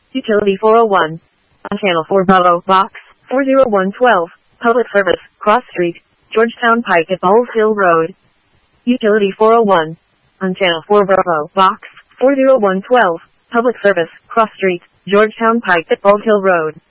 Utility 401. On Channel 4 Bravo, Box 40112. Public Service, Cross Street, Georgetown Pike at Bowles Hill Road. Utility 401. On Channel 4 Bravo, Box 40112. Public Service, Cross Street, Georgetown Pike at Bowles Hill Road.